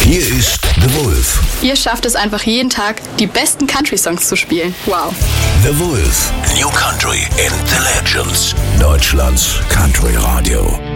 Hier ist The Wolf. Ihr schafft es einfach jeden Tag, die besten Country-Songs zu spielen. Wow. The Wolf. New Country in the Legends. Deutschlands Country Radio.